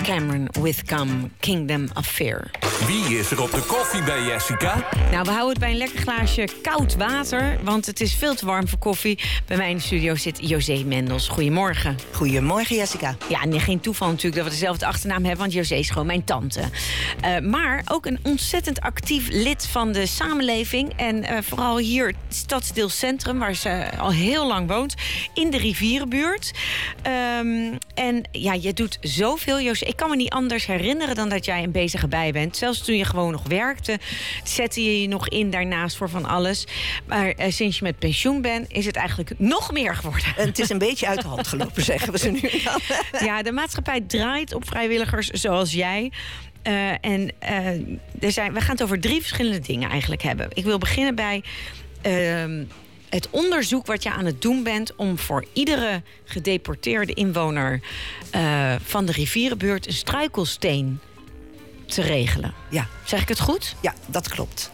Cameron with Come, Kingdom of Fear. Wie is er op de koffie bij Jessica? Nou, we houden het bij een lekker glaasje koud water, want het is veel te warm voor koffie. Bij mij in de studio zit José Mendels. Goedemorgen. Goedemorgen, Jessica. Ja, en geen toeval natuurlijk dat we dezelfde achternaam hebben, want José is gewoon mijn tante. Maar ook een ontzettend actief lid van de samenleving. En vooral hier het stadsdeel Centrum, waar ze al heel lang woont, in de rivierenbuurt. En ja, je doet zoveel, José. Ik kan me niet anders herinneren dan dat jij een bezige bij bent. Zelfs toen je gewoon nog werkte, zette je je nog in daarnaast voor van alles. Maar sinds je met pensioen bent, is het eigenlijk nog meer geworden. En het is een beetje uit de hand gelopen, zeggen we ze nu. Ja, de maatschappij draait op vrijwilligers zoals jij. We gaan het over 3 verschillende dingen eigenlijk hebben. Ik wil beginnen bij het onderzoek wat je aan het doen bent om voor iedere gedeporteerde inwoner van de rivierenbuurt een struikelsteen te regelen. Ja. Zeg ik het goed? Ja, dat klopt.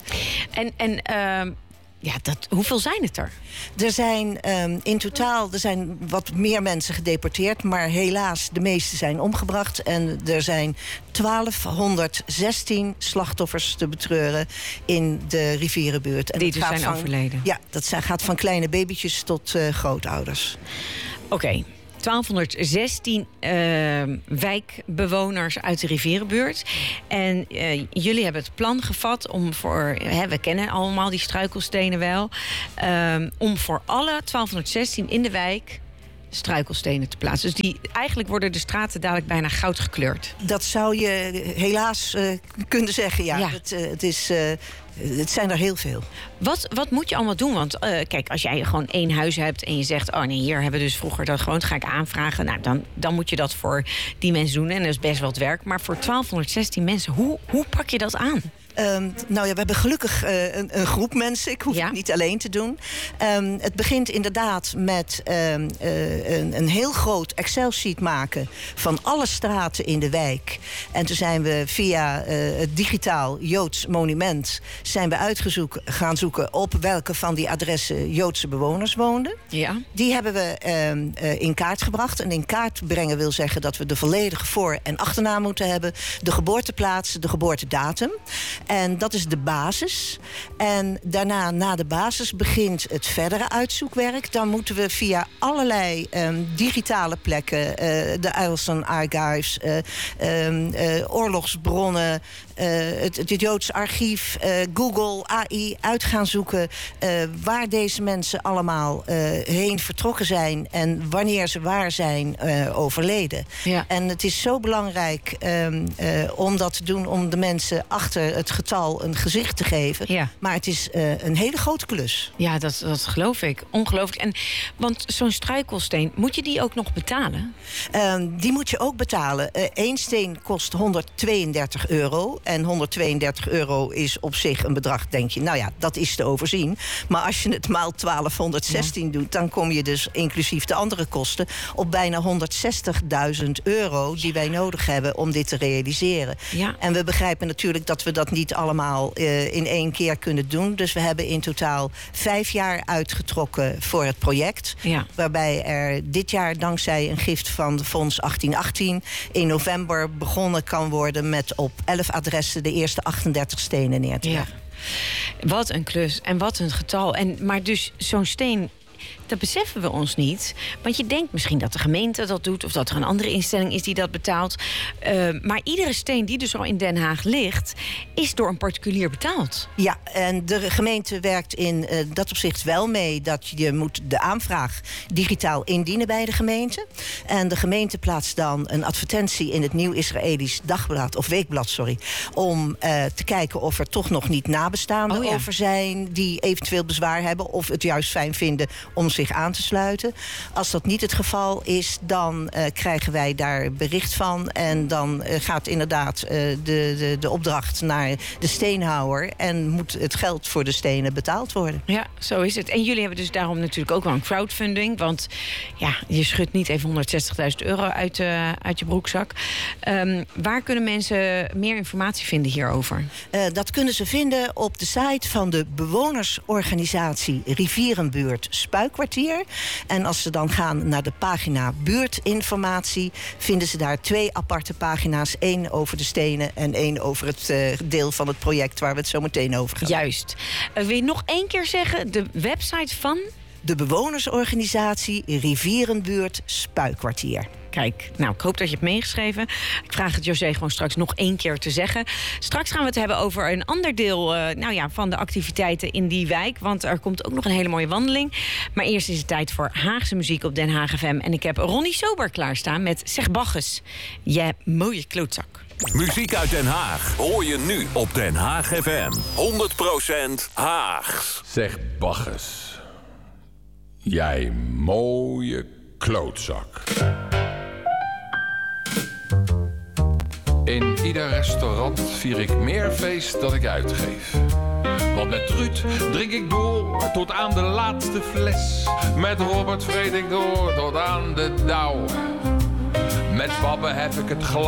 Hoeveel zijn het er? Er zijn in totaal wat meer mensen gedeporteerd, maar helaas de meeste zijn omgebracht. En er zijn 1216 slachtoffers te betreuren in de rivierenbuurt. En die dus zijn overleden? Ja, dat gaat van kleine babytjes tot grootouders. Oké. 1216 wijkbewoners uit de rivierenbuurt. En jullie hebben het plan gevat om we kennen allemaal die struikelstenen wel, om voor alle 1216 in de wijk struikelstenen te plaatsen. Dus eigenlijk worden de straten dadelijk bijna goud gekleurd. Dat zou je helaas kunnen zeggen, ja. Het zijn er heel veel. Wat moet je allemaal doen? Want kijk, als jij gewoon 1 huis hebt en je zegt, oh nee, hier hebben we dus vroeger dat gewoond, ga ik aanvragen. Nou, dan moet je dat voor die mensen doen. En dat is best wel het werk. Maar voor 1216 mensen, hoe pak je dat aan? We hebben gelukkig een groep mensen. Ik hoef het niet alleen te doen. Het begint inderdaad met een heel groot Excel-sheet maken van alle straten in de wijk. En toen zijn we via het digitaal Joods monument gaan zoeken op welke van die adressen Joodse bewoners woonden. Ja. Die hebben we in kaart gebracht. En in kaart brengen wil zeggen dat we de volledige voor- en achternaam moeten hebben, de geboorteplaats, de geboortedatum. En dat is de basis. En daarna, na de basis, begint het verdere uitzoekwerk. Dan moeten we via allerlei digitale plekken, de Eielson Archives, oorlogsbronnen, het Joods archief, Google, AI, uit gaan zoeken waar deze mensen allemaal heen vertrokken zijn en wanneer ze waar zijn overleden. Ja. En het is zo belangrijk om dat te doen, om de mensen achter het getal een gezicht te geven. Ja. Maar het is een hele grote klus. Ja, dat geloof ik. Ongelooflijk. Want zo'n struikelsteen, moet je die ook nog betalen? Die moet je ook betalen. 1 steen kost €132. En €132 is op zich een bedrag, denk je, nou ja, dat is te overzien. Maar als je het maal 1216 doet, dan kom je dus inclusief de andere kosten op bijna €160.000 die wij nodig hebben om dit te realiseren. Ja. En we begrijpen natuurlijk dat we dat niet allemaal in 1 keer kunnen doen. Dus we hebben in totaal 5 jaar uitgetrokken voor het project. Ja. Waarbij er dit jaar dankzij een gift van de Fonds 1818 in november begonnen kan worden met op 11 adressen de eerste 38 stenen neer te leggen. Ja. Wat een klus en wat een getal. Maar dus zo'n steen, dat beseffen we ons niet. Want je denkt misschien dat de gemeente dat doet, of dat er een andere instelling is die dat betaalt. Maar iedere steen die dus al in Den Haag ligt, is door een particulier betaald. Ja, en de gemeente werkt in dat opzicht wel mee dat je moet de aanvraag digitaal indienen bij de gemeente. En de gemeente plaatst dan een advertentie in het Nieuw Israëlisch Dagblad, of Weekblad, om te kijken of er toch nog niet nabestaanden over zijn die eventueel bezwaar hebben of het juist fijn vinden om zich aan te sluiten. Als dat niet het geval is, dan krijgen wij daar bericht van. En dan gaat inderdaad de opdracht naar de steenhouwer en moet het geld voor de stenen betaald worden. Ja, zo is het. En jullie hebben dus daarom natuurlijk ook wel een crowdfunding. Want ja, je schudt niet even €160.000 uit je broekzak. Waar kunnen mensen meer informatie vinden hierover? Dat kunnen ze vinden op de site van de bewonersorganisatie Rivierenbuurt Spuikwartier. Spuikwartier. En als ze dan gaan naar de pagina buurtinformatie, vinden ze daar 2 aparte pagina's. 1 over de stenen en 1 over het deel van het project waar we het zo meteen over gaan. Juist. Wil je nog 1 keer zeggen de website van? De bewonersorganisatie Rivierenbuurt Spuikwartier. Kijk, nou, ik hoop dat je hebt meegeschreven. Ik vraag het José gewoon straks nog 1 keer te zeggen. Straks gaan we het hebben over een ander deel van de activiteiten in die wijk. Want er komt ook nog een hele mooie wandeling. Maar eerst is het tijd voor Haagse muziek op Den Haag FM. En ik heb Ronnie Sober klaarstaan met Zeg Bagges. Jij mooie klootzak. Muziek uit Den Haag hoor je nu op Den Haag FM. 100% Haags. Zeg Bagges. Jij mooie klootzak. In ieder restaurant vier ik meer feest dan ik uitgeef. Want met Ruud drink ik door tot aan de laatste fles. Met Robert vreet ik door tot aan de dauw. Met Babbe heb ik het glas